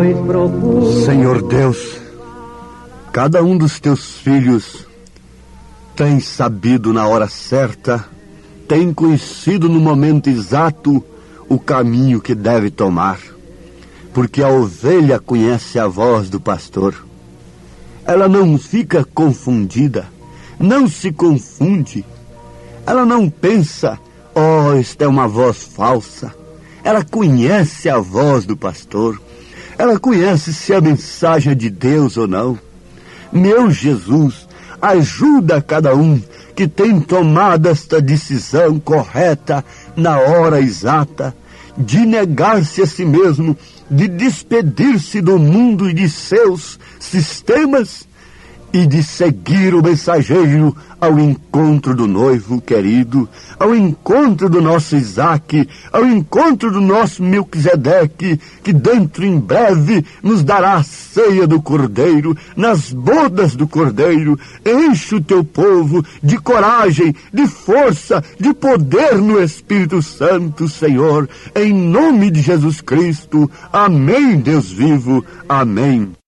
mais profundo. Senhor Deus, cada um dos teus filhos tem sabido na hora certa, tem conhecido no momento exato o caminho que deve tomar, porque a ovelha conhece a voz do pastor. Ela não fica confundida, não se confunde. Ela não pensa, oh, esta é uma voz falsa. Ela conhece a voz do pastor. Ela conhece se a mensagem é de Deus ou não. Meu Jesus, ajuda cada um que tem tomado esta decisão correta na hora exata, de negar-se a si mesmo, de despedir-se do mundo e de seus sistemas e de seguir o mensageiro ao encontro do noivo querido, ao encontro do nosso Isaac, ao encontro do nosso Melquisedeque, que dentro em breve nos dará a ceia do Cordeiro, nas bodas do Cordeiro. Enche o teu povo de coragem, de força, de poder no Espírito Santo, Senhor, em nome de Jesus Cristo. Amém, Deus vivo. Amém.